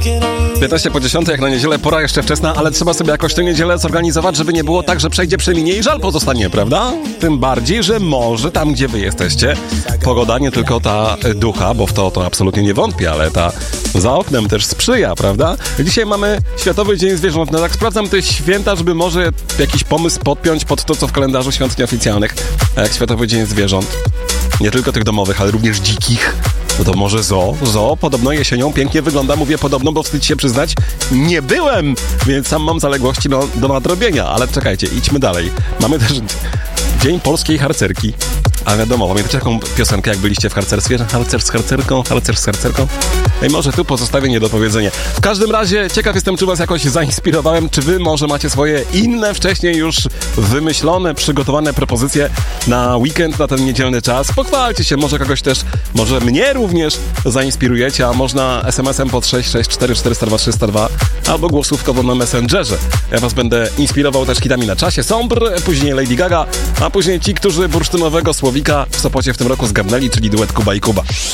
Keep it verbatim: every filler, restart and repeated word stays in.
piętnaście po dziesiątej, jak na niedzielę, pora jeszcze wczesna, ale trzeba sobie jakoś tę niedzielę zorganizować, żeby nie było tak, że przejdzie, przeminie i żal pozostanie, prawda? Tym bardziej, że może tam, gdzie wy jesteście, pogoda nie tylko ta ducha, bo w to to absolutnie nie wątpię, ale ta za oknem też sprzyja, prawda? Dzisiaj mamy Światowy Dzień Zwierząt. No tak sprawdzam te święta, żeby może jakiś pomysł podpiąć pod to, co w kalendarzu świąt nieoficjalnych, jak Światowy Dzień Zwierząt. Nie tylko tych domowych, ale również dzikich. No to może zoo? Zoo podobno jesienią pięknie wygląda. Mówię podobno, bo wstyd się przyznać, nie byłem, więc sam mam zaległości do, do nadrobienia. Ale czekajcie, idźmy dalej. Mamy też Dzień Polskiej Harcerki. A wiadomo, pamiętacie taką piosenkę, jak byliście w harcerstwie? Harcer z harcerką, harcer z harcerką? Ej, może tu pozostawię niedopowiedzenie. W każdym razie ciekaw jestem, czy was jakoś zainspirowałem, czy wy może macie swoje inne, wcześniej już wymyślone, przygotowane propozycje na weekend, na ten niedzielny czas. Pochwalcie się, może kogoś też, może mnie również zainspirujecie, a można es em esem pod sześć sześć cztery cztery zero dwa trzy zero dwa albo głosówkowo na Messengerze. Ja was będę inspirował też hitami na czasie. Sombr, później Lady Gaga, a później ci, którzy bursztynowego Słowika w Sopocie w tym roku zgarnęli, czyli duet Kuba i Kuba.